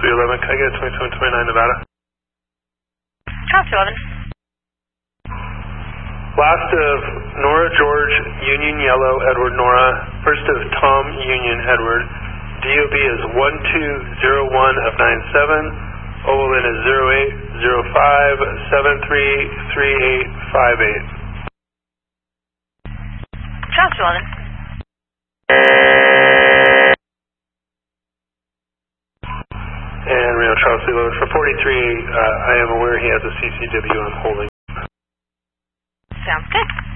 11, can I get 2729 Nevada? Charles 11. Last of Nora George, Union Yellow, Edward Nora. First of Tom Union Edward. DOB is 1201 of 97. OLN is 0805733858. Charles 11. And Reno Charles 11 for 43. I am aware he has a CCW I'm holding. Sounds good.